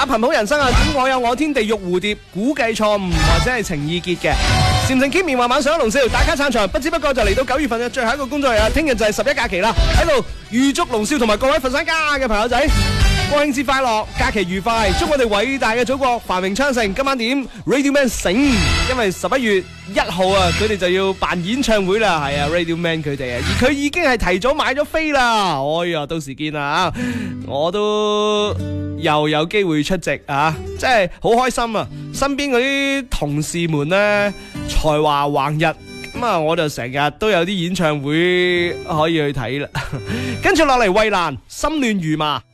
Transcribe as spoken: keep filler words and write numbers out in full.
貧好人生啊，點我有我天地獄蝴蝶，估計錯誤或者係情意結嘅。禪情 keep 面話晚上龍少，大家撐場，不知不覺就嚟到九月份嘅最後一個工作日啦，聽日就係十一假期啦，喺度預祝龍少同埋各位佛山家嘅朋友仔國慶節快樂，假期愉快，祝我哋偉大嘅祖國繁榮昌盛。今晚點 Radio Man 醒，因為十一月一號啊，佢哋就要辦演唱會啦，係啊 Radio Man 佢哋啊，而佢已經係提早買咗飛啦，哎呀，到時見啦，我都又有機會出席啊，真係好開心啊！身邊嗰啲同事們呢，才華橫溢，咁啊，我就成日都有啲演唱會可以去睇啦。跟住落嚟，衛蘭心亂如麻。